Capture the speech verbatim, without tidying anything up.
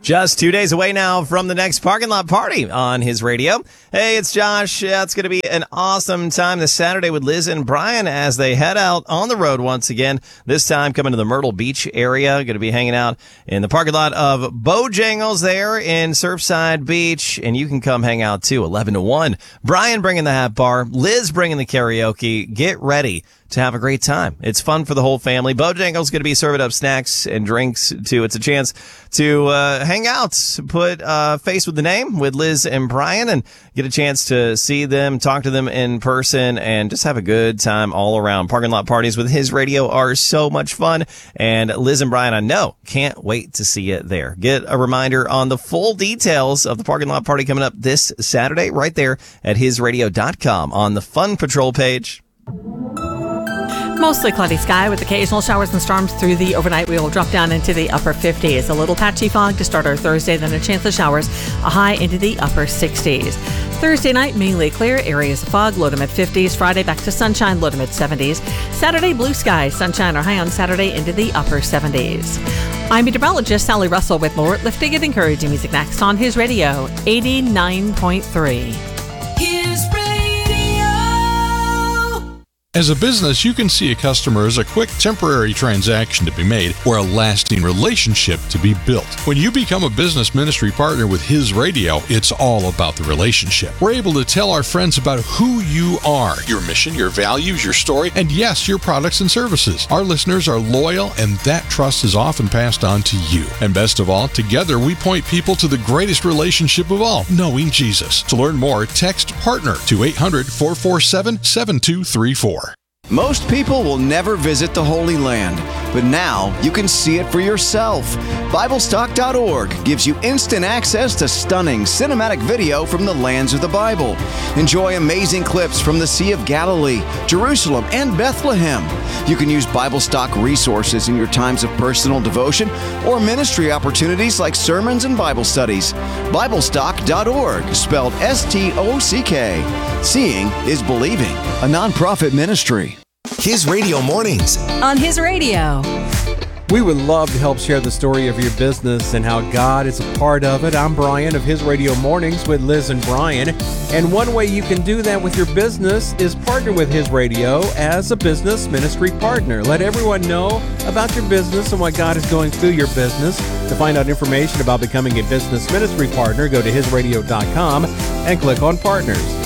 Just two days away now from the next parking lot party on his radio. Hey, it's Josh. Yeah, it's going to be an awesome time this Saturday with Liz and Brian as they head out on the road once again. This time coming to the Myrtle Beach area. Going to be hanging out in the parking lot of Bojangles there in Surfside Beach. And you can come hang out too, eleven to one. Brian bringing the hat bar. Liz bringing the karaoke. Get ready to have a great time. It's fun for the whole family. Bojangles going to be serving up snacks and drinks too. It's a chance to uh, hang out, put a uh, face with the name with Liz and Brian, and get a chance to see them, talk to them in person, and just have a good time all around. Parking lot parties with his radio are so much fun, and Liz and Brian, I know, can't wait to see you there. Get a reminder on the full details of the parking lot party coming up this Saturday right there at his radio dot com on the Fun Patrol page. Mostly cloudy sky with occasional showers and storms through the overnight. We will drop down into the upper fifties. A little patchy fog to start our Thursday, then a chance of showers, a high into the upper sixties. Thursday night, mainly clear, areas of fog, low to mid fifties. Friday, back to sunshine, low to mid seventies. Saturday, blue skies, sunshine or high on Saturday into the upper seventies. I'm meteorologist Sally Russell with more lifting and encouraging music next on his radio, eighty-nine point three. His radio. As a business, you can see a customer as a quick temporary transaction to be made or a lasting relationship to be built. When you become a business ministry partner with His Radio, it's all about the relationship. We're able to tell our friends about who you are, your mission, your values, your story, and yes, your products and services. Our listeners are loyal, and that trust is often passed on to you. And best of all, together we point people to the greatest relationship of all, knowing Jesus. To learn more, text PARTNER to eight hundred, four four seven, seven two three four. Most people will never visit the Holy Land, but now you can see it for yourself. Bible Stock dot org gives you instant access to stunning cinematic video from the lands of the Bible. Enjoy amazing clips from the Sea of Galilee, Jerusalem, and Bethlehem. You can use BibleStock resources in your times of personal devotion or ministry opportunities like sermons and Bible studies. Bible Stock dot org, spelled S T O C K. Seeing is believing, a nonprofit ministry. His Radio Mornings. On His Radio. We would love to help share the story of your business and how God is a part of it. I'm Brian of His Radio Mornings with Liz and Brian. And one way you can do that with your business is partner with His Radio as a business ministry partner. Let everyone know about your business and what God is going through your business. To find out information about becoming a business ministry partner, go to his radio dot com and click on Partners.